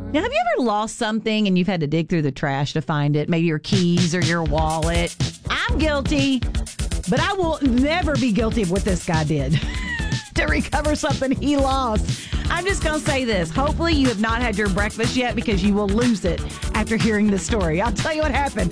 Now, have you ever lost something and you've had to dig through the trash to find it? Maybe your keys or your wallet. I'm guilty, but I will never be guilty of what this guy did to recover something he lost. I'm just going to say this. Hopefully you have not had your breakfast yet because you will lose it after hearing this story. I'll tell you what happened